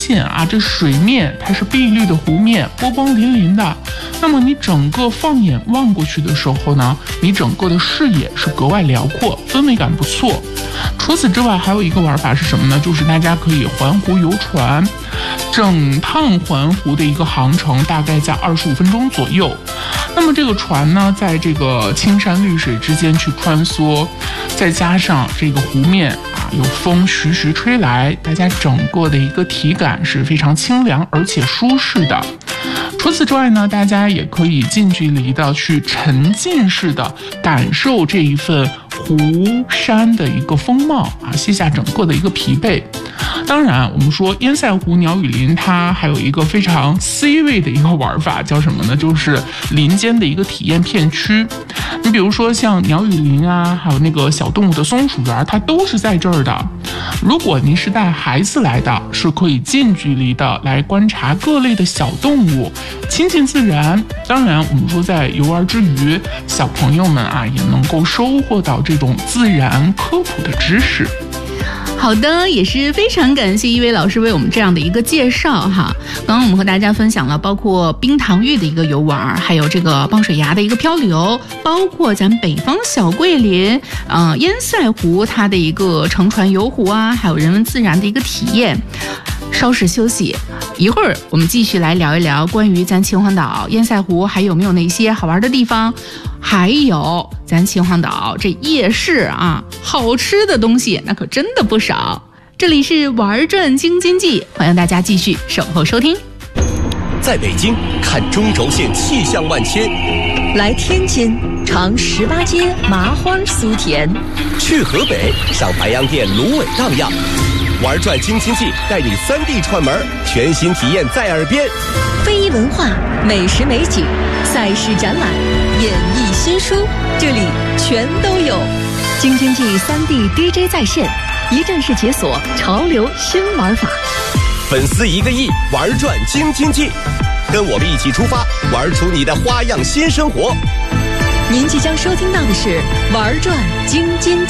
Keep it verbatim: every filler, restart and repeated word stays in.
现啊，这水面它是碧绿的湖面，波光粼粼的。那么你整个放眼望过去的时候呢，你整个的视野是格外辽阔，氛围感不错。除此之外，还有一个玩法是什么呢？就是大家可以环湖游船，整趟环湖的一个航程大概在二十五分钟左右。那么这个船呢，在这个青山绿水之间去穿梭，再加上这个湖面啊，有风徐徐吹来，大家整个的一个体感是非常清凉而且舒适的。除此之外呢，大家也可以近距离的去沉浸式的感受这一份湖山的一个风貌啊，卸下整个的一个疲惫。当然我们说烟塞湖鸟语林它还有一个非常 C 位的一个玩法，叫什么呢？就是林间的一个体验片区。你比如说像鸟语林啊，还有那个小动物的松鼠园，它都是在这儿的。如果您是带孩子来的，是可以近距离的来观察各类的小动物，亲近自然。当然我们说在游玩之余，小朋友们啊也能够收获到这种自然科普的知识。 好的，也是非常感谢一位老师为我们这样的一个介绍哈。刚刚我们和大家分享了包括冰糖峪的一个游玩，还有这个棒水崖的一个漂流，包括咱北方小桂林呃烟塞湖它的一个乘船游湖啊，还有人文自然的一个体验。稍事休息，一会儿我们继续来聊一聊关于咱秦皇岛烟塞湖还有没有那些好玩的地方，还有咱秦皇岛这夜市啊，好吃的东西那可真的不少。这里是玩转京津冀，欢迎大家继续守候收听。 在北京看中轴线气象万千， 来天津尝十八街麻花酥甜， 去河北上白洋淀芦苇荡漾。玩转京津冀，带你三地串门，全新体验在耳边。 非遗文化、美食美景、赛事展览、演艺新书，这里全都有。京津冀三地 D J 在线，一站式解锁潮流新玩法。 粉丝一个亿，玩转京津冀，跟我们一起出发，玩出你的花样新生活。 您即将收听到的是玩转京津冀。